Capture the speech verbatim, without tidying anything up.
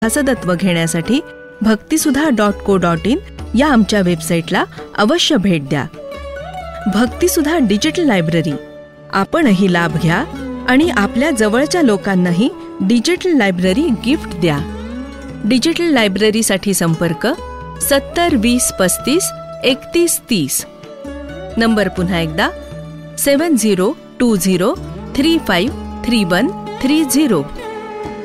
सभासदत्व घेण्यासाठी भक्तिसुधा dot co dot in या आमच्या वेबसाईटला अवश्य भेट द्या. भक्तिसुधा डिजिटल लायब्ररी, आपणही लाभ घ्या आणि आपल्या जवळच्या लोकांनाही डिजिटल लायब्ररी गिफ्ट द्या. डिजिटल लायब्ररीसाठी संपर्क सत्तर वीस पस्तीस एकतीस तीस. नंबर पुन्हा एकदा सेवन zero to zero three five three one three zero.